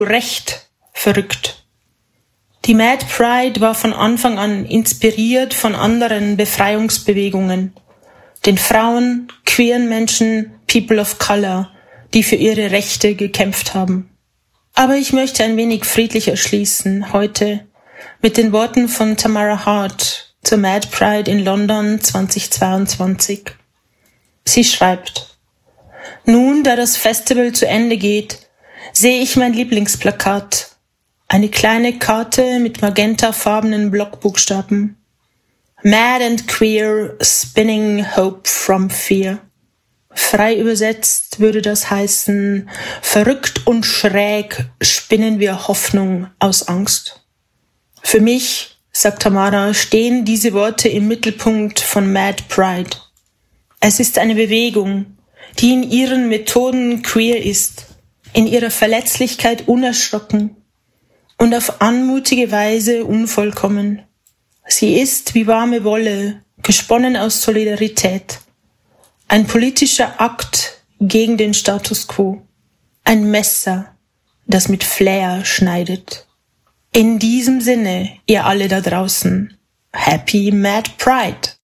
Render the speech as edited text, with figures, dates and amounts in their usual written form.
recht verrückt. Die Mad Pride war von Anfang an inspiriert von anderen Befreiungsbewegungen, den Frauen, queeren Menschen, People of Color, die für ihre Rechte gekämpft haben. Aber ich möchte ein wenig friedlicher schließen heute mit den Worten von Tamara Hart zur Mad Pride in London 2022. Sie schreibt: Nun, da das Festival zu Ende geht, sehe ich mein Lieblingsplakat. Eine kleine Karte mit magentafarbenen Blockbuchstaben. Mad and queer, spinning hope from fear. Frei übersetzt würde das heißen, verrückt und schräg spinnen wir Hoffnung aus Angst. Für mich, sagt Tamara, stehen diese Worte im Mittelpunkt von Mad Pride. Es ist eine Bewegung, die in ihren Methoden queer ist, in ihrer Verletzlichkeit unerschrocken und auf anmutige Weise unvollkommen. Sie ist wie warme Wolle, gesponnen aus Solidarität. Ein politischer Akt gegen den Status quo. Ein Messer, das mit Flair schneidet. In diesem Sinne, ihr alle da draußen, Happy Mad Pride!